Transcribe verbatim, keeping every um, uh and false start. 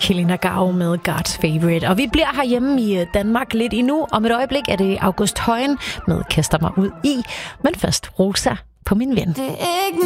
Helena Gau med God's Favorite. Og vi bliver herhjemme i Danmark lidt endnu. Om et øjeblik er det August Højen med Kaster mig ud i. Men først Rosa på Min Ven. Det er ikke